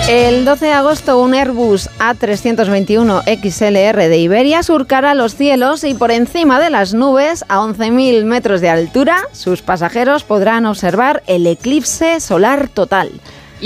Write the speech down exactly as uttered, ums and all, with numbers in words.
El doce de agosto, un Airbus A trescientos veintiuno X L R de Iberia surcará los cielos y por encima de las nubes, a once mil metros de altura, sus pasajeros podrán observar el eclipse solar total.